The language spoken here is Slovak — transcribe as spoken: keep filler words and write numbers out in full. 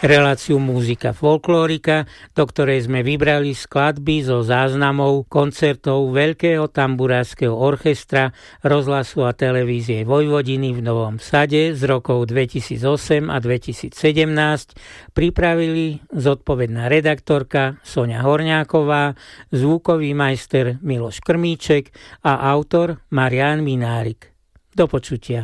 Reláciu Muzika folklórika, do ktorej sme vybrali skladby zo záznamov koncertov Veľkého tamburárskeho orchestra rozhlasu a televízie Vojvodiny v Novom Sade z rokov dvetisícosem a dvetisícsedemnásť pripravili zodpovedná redaktorka Soňa Horňáková, zvukový majster Miloš Krmíček a autor Marián Minárik. Do počutia.